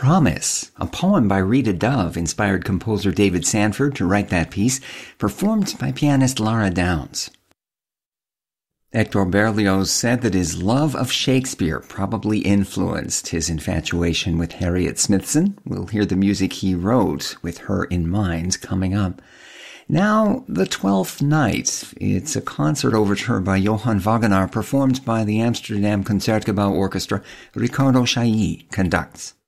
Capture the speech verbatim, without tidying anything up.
Promise, a poem by Rita Dove, inspired composer David Sanford to write that piece, performed by pianist Lara Downs. Hector Berlioz said that his love of Shakespeare probably influenced his infatuation with Harriet Smithson. We'll hear the music he wrote with her in mind coming up. Now, The Twelfth Night. It's a concert overture by Johann Wagenaar, performed by the Amsterdam Concertgebouw Orchestra. Ricardo Chailly conducts.